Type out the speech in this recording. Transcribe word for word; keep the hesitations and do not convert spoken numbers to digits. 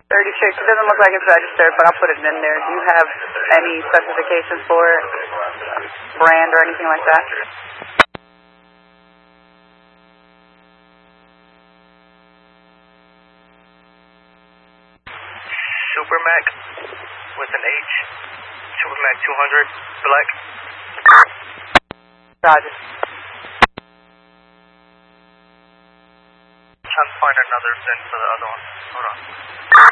thirty-six, it doesn't look like it's registered, but I'll put it in there. Do you have any specifications for it? Brand or anything like that? Supermac with an H. Supermac two hundred, black. Roger. Trying to find another VIN for the other one. Hold on.